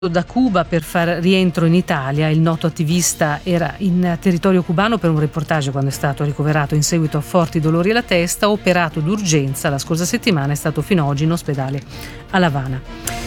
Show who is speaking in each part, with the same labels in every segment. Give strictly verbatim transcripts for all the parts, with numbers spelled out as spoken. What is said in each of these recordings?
Speaker 1: da Cuba per far rientro in Italia. Il noto attivista era in territorio cubano per un reportage quando è stato ricoverato in seguito a forti dolori alla testa, operato d'urgenza la scorsa settimana, è stato fino ad oggi in ospedale a La Habana.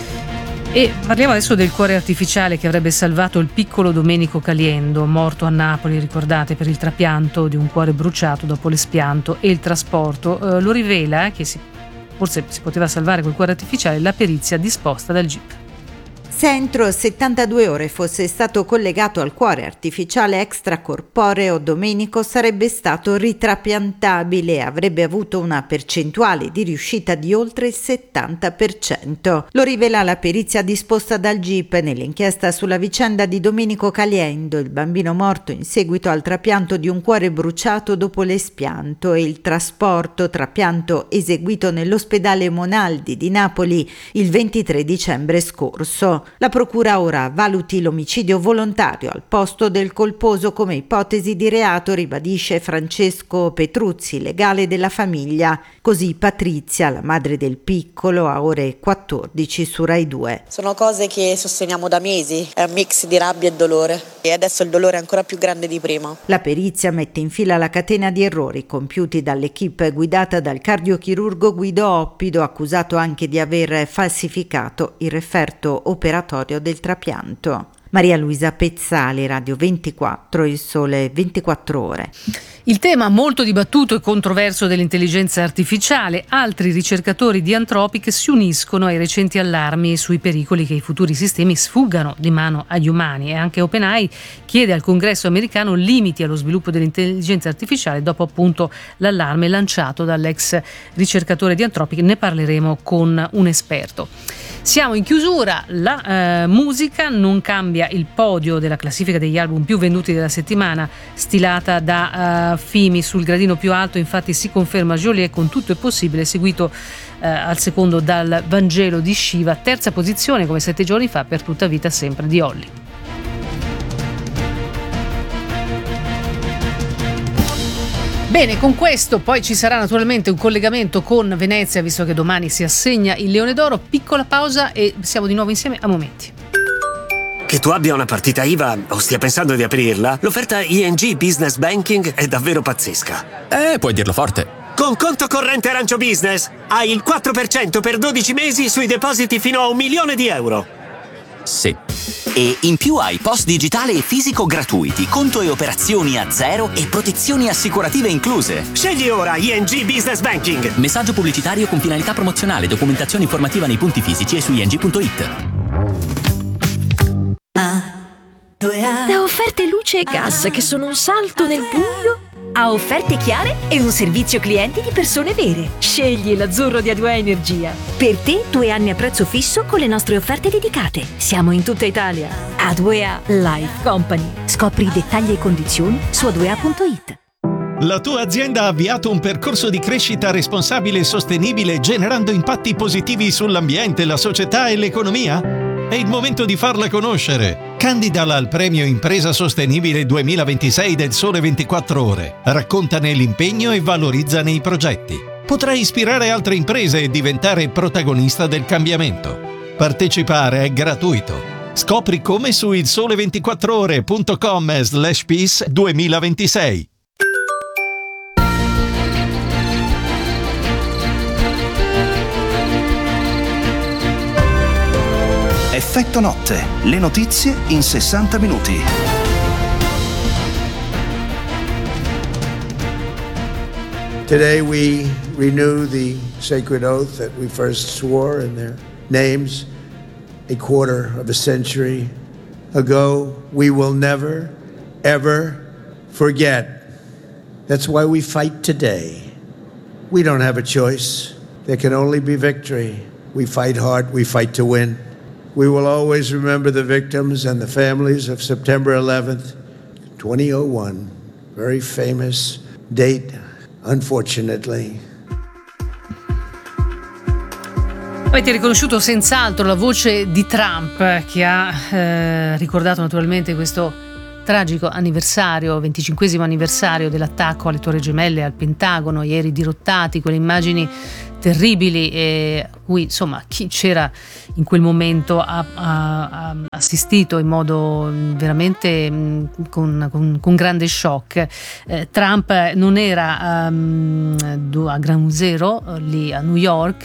Speaker 1: E parliamo adesso del cuore artificiale che avrebbe salvato il piccolo Domenico Caliendo, morto a Napoli, ricordate, per il trapianto di un cuore bruciato dopo l'espianto e il trasporto. Eh, lo rivela eh, che si, forse si poteva salvare quel cuore artificiale la perizia disposta dal G I P.
Speaker 2: Se entro settantadue ore fosse stato collegato al cuore artificiale extracorporeo, Domenico sarebbe stato ritrapiantabile e avrebbe avuto una percentuale di riuscita di oltre il settanta per cento. Lo rivela la perizia disposta dal G I P nell'inchiesta sulla vicenda di Domenico Caliendo, il bambino morto in seguito al trapianto di un cuore bruciato dopo l'espianto e il trasporto, trapianto eseguito nell'ospedale Monaldi di Napoli il ventitré dicembre scorso. La procura ora valuti l'omicidio volontario al posto del colposo come ipotesi di reato, ribadisce Francesco Petruzzi, legale della famiglia. Così Patrizia, la madre del piccolo, a ore quattordici su Rai due.
Speaker 3: Sono cose che sosteniamo da mesi, è un mix di rabbia e dolore e adesso il dolore è ancora più grande di prima.
Speaker 2: La perizia mette in fila la catena di errori compiuti dall'equipe guidata dal cardiochirurgo Guido Oppido, accusato anche di aver falsificato il referto operatorio del trapianto. Maria Luisa Pezzali, Radio ventiquattro, Il Sole ventiquattro Ore.
Speaker 1: Il tema molto dibattuto e controverso dell'intelligenza artificiale, altri ricercatori di Anthropic si uniscono ai recenti allarmi sui pericoli che i futuri sistemi sfuggano di mano agli umani, e anche OpenAI chiede al Congresso americano limiti allo sviluppo dell'intelligenza artificiale dopo appunto l'allarme lanciato dall'ex ricercatore di Anthropic. Ne parleremo con un esperto. Siamo in chiusura, la eh, musica non cambia il podio della classifica degli album più venduti della settimana, stilata da uh, Fimi. Sul gradino più alto infatti si conferma Joliet con Tutto è possibile, seguito uh, al secondo dal Vangelo di Shiva, terza posizione come sette giorni fa per Tutta vita sempre di Olly. Bene, con questo poi ci sarà naturalmente un collegamento con Venezia, visto che domani si assegna il Leone d'Oro. Piccola pausa e siamo di nuovo insieme a momenti.
Speaker 4: Che tu abbia una partita I V A o stia pensando di aprirla, l'offerta I N G Business Banking è davvero pazzesca.
Speaker 5: Eh, puoi dirlo forte.
Speaker 4: Con conto corrente Arancio Business hai il quattro per cento per dodici mesi sui depositi fino a un milione di euro.
Speaker 5: Sì.
Speaker 6: E in più hai post digitale e fisico gratuiti, conto e operazioni a zero e protezioni assicurative incluse.
Speaker 4: Scegli ora I N G Business Banking.
Speaker 6: Messaggio pubblicitario con finalità promozionale, documentazione informativa nei punti fisici e su i n g punto i t.
Speaker 7: Da offerte luce e gas che sono un salto nel buio a offerte chiare e un servizio clienti di persone vere. Scegli l'azzurro di A due A Energia. Per te due anni a prezzo fisso con le nostre offerte dedicate. Siamo in tutta Italia. A due A Life Company. Scopri i dettagli e condizioni su a due a punto i t.
Speaker 8: La tua azienda ha avviato un percorso di crescita responsabile e sostenibile, generando impatti positivi sull'ambiente, la società e l'economia? È il momento di farla conoscere. Candidala al premio Impresa Sostenibile duemilaventisei del Sole ventiquattro Ore. Raccontane l'impegno e valorizzane i progetti. Potrai ispirare altre imprese e diventare protagonista del cambiamento. Partecipare è gratuito. Scopri come su il sole ventiquattro ore punto com slash peace duemilaventisei.
Speaker 9: Effetto notte, le notizie in sessanta minuti.
Speaker 10: Today we renew the sacred oath that we first swore in their names a quarter of a century ago. We will never, ever forget. That's why we fight today. We don't have a choice. There can only be victory. We fight hard, we fight to win. We will always remember the victims and the families of September eleventh, twenty oh one. Very famous date, unfortunately.
Speaker 1: Avete riconosciuto senz'altro la voce di Trump, che ha eh, ricordato naturalmente questo tragico anniversario, venticinquesimo anniversario dell'attacco alle Torri Gemelle, al Pentagono, ieri dirottati, quelle immagini terribili e a cui insomma chi c'era in quel momento ha, ha, ha assistito in modo veramente mh, con, con, con grande shock. Eh, Trump non era um, a Ground Zero lì a New York,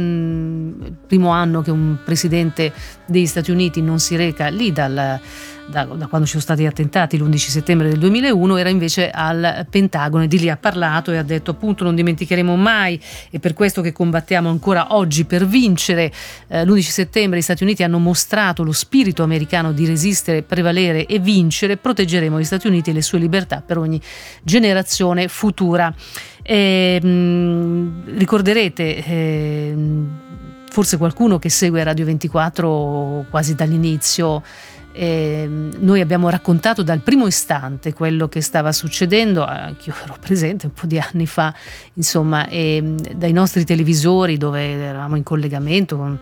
Speaker 1: mh, il primo anno che un presidente degli Stati Uniti non si reca lì dal Da, da quando ci sono stati gli attentati l'undici settembre del duemilauno, era invece al Pentagono e di lì ha parlato e ha detto appunto non dimenticheremo mai, e per questo che combattiamo ancora oggi per vincere. Eh, l'undici settembre gli Stati Uniti hanno mostrato lo spirito americano di resistere, prevalere e vincere. Proteggeremo gli Stati Uniti e le sue libertà per ogni generazione futura. E, mh, ricorderete eh, forse qualcuno che segue Radio ventiquattro quasi dall'inizio. Eh, noi abbiamo raccontato dal primo istante quello che stava succedendo, anch'io ero presente un po' di anni fa, insomma, e dai nostri televisori dove eravamo in collegamento con,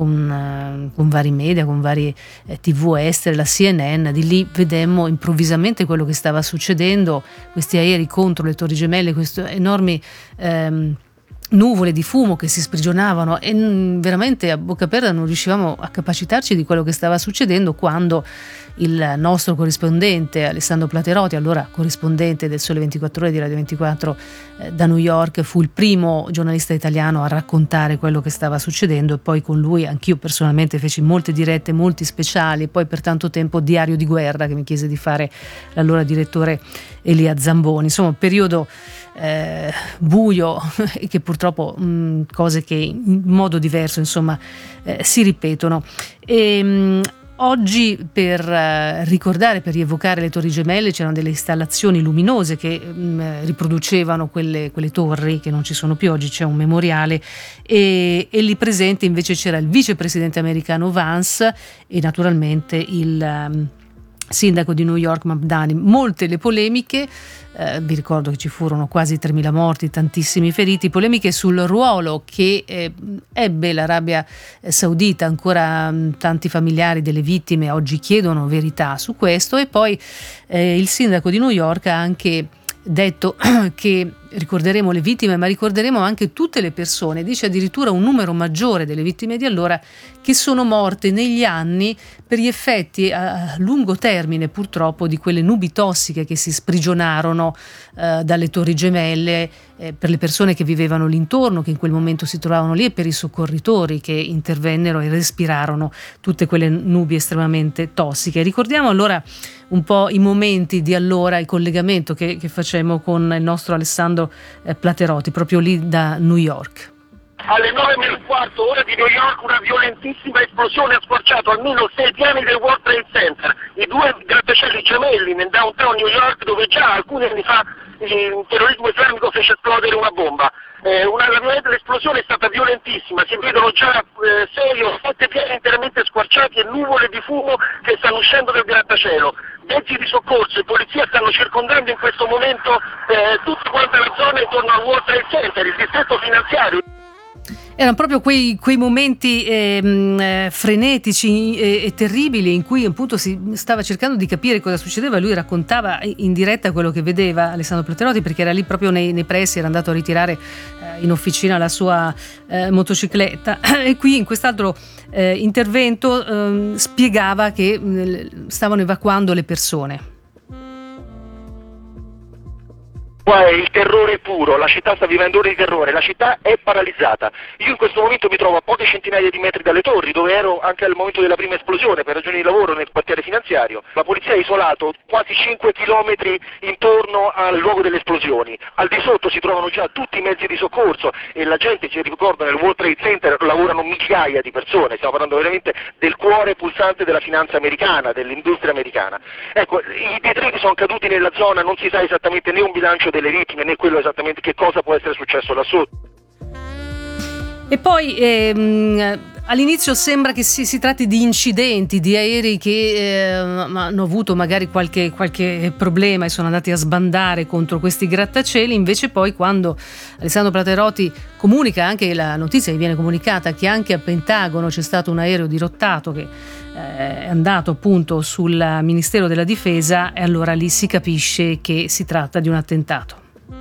Speaker 1: con, con vari media, con varie eh, tivù estere, la C N N, di lì vedemmo improvvisamente quello che stava succedendo, questi aerei contro le Torri Gemelle, questi enormi ehm, nuvole di fumo che si sprigionavano e veramente a bocca aperta non riuscivamo a capacitarci di quello che stava succedendo, quando il nostro corrispondente Alessandro Platerotti, allora corrispondente del Sole ventiquattro Ore di Radio ventiquattro eh, da New York, fu il primo giornalista italiano a raccontare quello che stava succedendo, e poi con lui anch'io personalmente feci molte dirette, molti speciali, e poi per tanto tempo Diario di Guerra, che mi chiese di fare l'allora direttore Elia Zamboni. Insomma, un periodo eh, buio e che purtroppo mh, cose che in modo diverso insomma eh, si ripetono. E mh, oggi per eh, ricordare, per rievocare le Torri Gemelle, c'erano delle installazioni luminose che mh, riproducevano quelle, quelle torri che non ci sono più. Oggi c'è un memoriale e, e lì presente invece c'era il vicepresidente americano Vance e naturalmente il um, sindaco di New York Mamdani. Molte le polemiche, eh, vi ricordo che ci furono quasi tremila morti, tantissimi feriti, polemiche sul ruolo che eh, ebbe l'Arabia Saudita. Ancora mh, tanti familiari delle vittime oggi chiedono verità su questo, e poi eh, il sindaco di New York ha anche detto che ricorderemo le vittime, ma ricorderemo anche tutte le persone, dice addirittura un numero maggiore delle vittime di allora, che sono morte negli anni per gli effetti a lungo termine purtroppo di quelle nubi tossiche che si sprigionarono eh, dalle Torri Gemelle, eh, per le persone che vivevano lì intorno, che in quel momento si trovavano lì, e per i soccorritori che intervennero e respirarono tutte quelle nubi estremamente tossiche. Ricordiamo allora un po' i momenti di allora, il collegamento che, che facemmo con il nostro Alessandro Platerotti, proprio lì da New York.
Speaker 11: Alle nove meno un quarto, ora di New York, una violentissima esplosione ha squarciato almeno sei piani del World Trade Center, i due grattacieli gemelli nel downtown New York, dove già alcuni anni fa il terrorismo islamico fece esplodere una bomba. Eh, una, l'esplosione è stata violentissima, si vedono già eh, sei o sette piani interamente squarciati e nuvole di fumo che stanno uscendo dal grattacielo. Mezzi di soccorso e polizia stanno circondando in questo momento eh, tutta quanta la zona intorno al World Trade Center, il distretto finanziario.
Speaker 1: Erano proprio quei, quei momenti eh, frenetici e, e terribili in cui appunto si stava cercando di capire cosa succedeva. Lui raccontava in diretta quello che vedeva, Alessandro Platerotti, perché era lì proprio nei, nei pressi, era andato a ritirare eh, in officina la sua eh, motocicletta e qui in quest'altro eh, intervento eh, spiegava che eh, stavano evacuando le persone.
Speaker 11: Qua è il terrore puro, la città sta vivendo ore di terrore, la città è paralizzata. Io in questo momento mi trovo a poche centinaia di metri dalle torri, dove ero anche al momento della prima esplosione per ragioni di lavoro nel quartiere finanziario. La polizia ha isolato quasi cinque chilometri intorno al luogo delle esplosioni. Al di sotto si trovano già tutti i mezzi di soccorso e la gente, ci ricordo, nel World Trade Center lavorano migliaia di persone, stiamo parlando veramente del cuore pulsante della finanza americana, dell'industria americana. Ecco, i detriti sono caduti nella zona, non si sa esattamente né un bilancio delle vittime né quello esattamente che cosa può essere successo là sotto.
Speaker 1: E poi ehm, all'inizio sembra che si, si tratti di incidenti, di aerei che eh, hanno avuto magari qualche, qualche problema e sono andati a sbandare contro questi grattacieli. Invece poi quando Alessandro Platerotti comunica, anche la notizia che viene comunicata, che anche a Pentagono c'è stato un aereo dirottato che eh, è andato appunto sul Ministero della Difesa, e allora lì si capisce che si tratta di un attentato.
Speaker 11: Io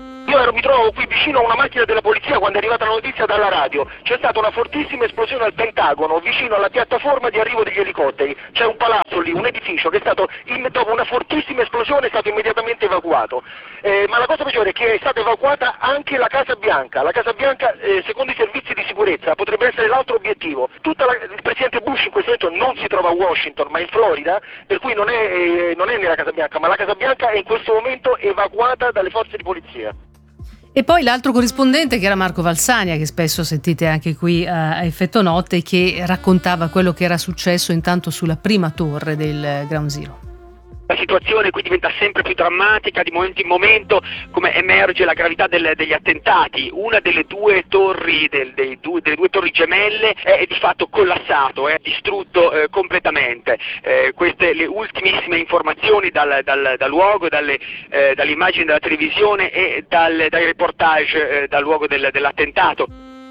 Speaker 11: ero, mi trovavo qui vicino a una macchina della polizia quando è arrivata la notizia dalla radio. C'è stata una fortissima esplosione al Pentagono, vicino alla piattaforma di arrivo degli elicotteri. C'è un palazzo lì, un edificio che è stato, dopo una fortissima esplosione, è stato immediatamente evacuato. Eh, ma la cosa peggiore è che è stata evacuata anche la Casa Bianca. La Casa Bianca, eh, secondo i servizi di sicurezza, potrebbe essere l'altro obiettivo. Tutta la, il presidente Bush in questo momento non si trova a Washington, ma in Florida, per cui non è, eh, non è nella Casa Bianca, ma la Casa Bianca è in questo momento evacuata dalle forze di polizia.
Speaker 1: E poi l'altro corrispondente, che era Marco Valsania, che spesso sentite anche qui a Effetto Notte, che raccontava quello che era successo intanto sulla prima torre del Ground Zero.
Speaker 12: La situazione qui diventa sempre più drammatica, di momento in momento, come emerge la gravità del, degli attentati. Una delle due torri, del, dei due, delle due torri gemelle è di fatto collassato, è distrutto eh, completamente. Eh, queste le ultimissime informazioni dal, dal, dal luogo, dalle, eh, dalle immagini della televisione e dal, dai reportage eh, dal luogo del, dell'attentato.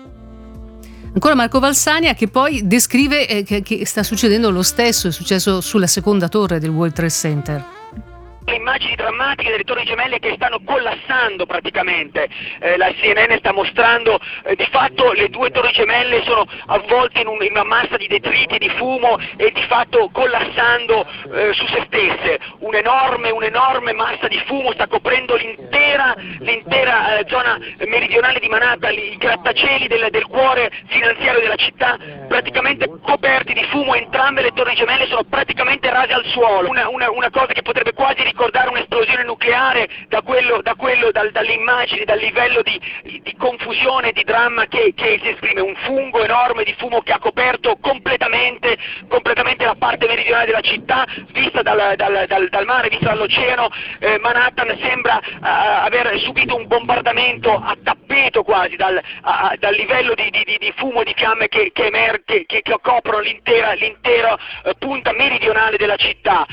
Speaker 1: Ancora Marco Valsania, che poi descrive eh, che, che sta succedendo lo stesso, è successo sulla seconda torre del World Trade Center.
Speaker 12: Le immagini drammatiche delle torri gemelle che stanno collassando praticamente, eh, la C N N sta mostrando eh, di fatto le due torri gemelle sono avvolte in, un, in una massa di detriti, di fumo e di fatto collassando eh, su se stesse. Un'enorme, un'enorme massa di fumo sta coprendo l'intera, l'intera eh, zona meridionale di Manhattan, i grattacieli del, del cuore finanziario della città praticamente coperti di fumo. Entrambe le torri gemelle sono praticamente rase al suolo, una, una, una cosa che potrebbe quasi ricordare un'esplosione nucleare da quello, da quello dal, dalle immagini, dal livello di, di confusione e di dramma che, che si esprime. Un fungo enorme di fumo che ha coperto completamente, completamente la parte meridionale della città, vista dal, dal, dal, dal mare, vista dall'oceano. eh, Manhattan sembra uh, aver subito un bombardamento a tappeto quasi dal, a, dal livello di, di, di fumo, di fiamme che, che, emer- che, che coprono l'intera, l'intera uh, punta meridionale della città.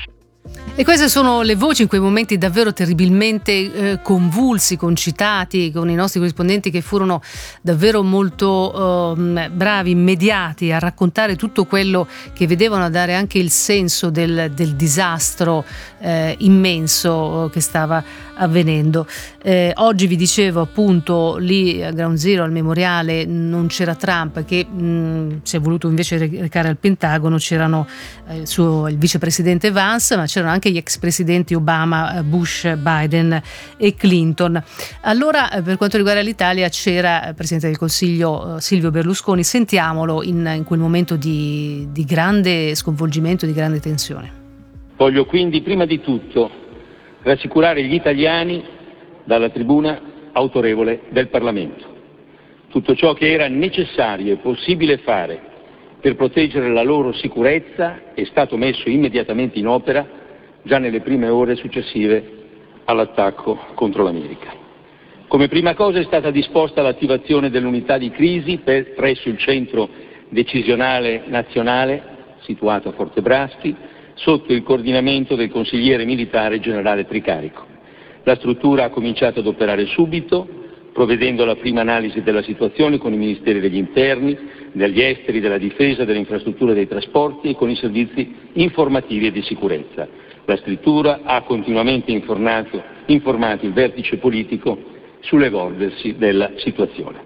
Speaker 1: E queste sono le voci in quei momenti davvero terribilmente eh, convulsi, concitati, con i nostri corrispondenti che furono davvero molto eh, bravi, immediati a raccontare tutto quello che vedevano, a dare anche il senso del, del disastro eh, immenso che stava avvenendo. Eh, oggi vi dicevo appunto lì a Ground Zero, al memoriale, non c'era Trump, che mh, si è voluto invece recare al Pentagono. C'erano eh, il, suo, il vicepresidente Vance, ma c'erano anche gli ex presidenti Obama, Bush, Biden e Clinton. Allora, per quanto riguarda l'Italia, c'era il presidente del Consiglio Silvio Berlusconi. Sentiamolo in, in quel momento di, di grande sconvolgimento, di grande tensione.
Speaker 13: Voglio quindi prima di tutto rassicurare gli italiani dalla tribuna autorevole del Parlamento. Tutto ciò che era necessario e possibile fare per proteggere la loro sicurezza è stato messo immediatamente in opera già nelle prime ore successive all'attacco contro l'America. Come prima cosa è stata disposta l'attivazione dell'unità di crisi per, presso il centro decisionale nazionale situato a Fortebraschi, sotto il coordinamento del consigliere militare generale Tricarico. La struttura ha cominciato ad operare subito, provvedendo alla prima analisi della situazione con i ministeri degli interni, degli esteri, della difesa, delle infrastrutture e dei trasporti e con i servizi informativi e di sicurezza. La struttura ha continuamente informato, informato il vertice politico sull'evolversi della situazione.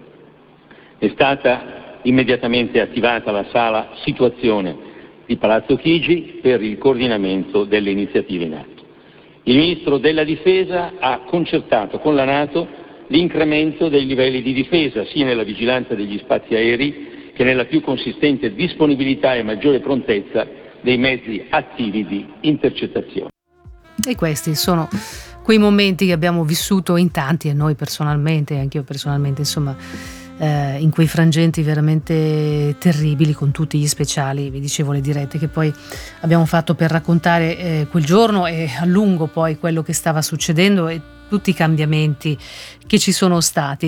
Speaker 13: È stata immediatamente attivata la sala situazione di Palazzo Chigi per il coordinamento delle iniziative in atto. Il Ministro della Difesa ha concertato con la NATO l'incremento dei livelli di difesa sia nella vigilanza degli spazi aerei che nella più consistente disponibilità e maggiore prontezza dei mezzi attivi di intercettazione.
Speaker 1: E questi sono quei momenti che abbiamo vissuto in tanti, e noi personalmente, anche io personalmente, insomma, eh, in quei frangenti veramente terribili, con tutti gli speciali, vi dicevo, le dirette che poi abbiamo fatto per raccontare eh, quel giorno e a lungo poi quello che stava succedendo e tutti i cambiamenti che ci sono stati.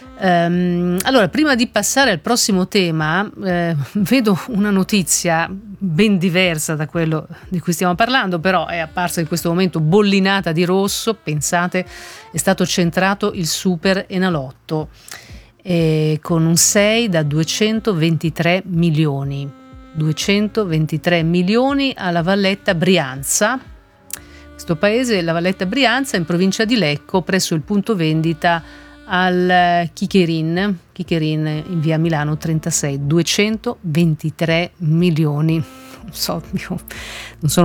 Speaker 1: Um, allora, prima di passare al prossimo tema, eh, vedo una notizia ben diversa da quello di cui stiamo parlando, però è apparsa in questo momento bollinata di rosso. Pensate, è stato centrato il Super Enalotto eh, con un sei da duecentoventitré milioni duecentoventitré milioni alla Valletta Brianza. Questo paese, la Valletta Brianza, in provincia di Lecco, presso il punto vendita al Chicherin, Chicherin in via Milano trentasei, duecentoventitré milioni. Non so, io non sono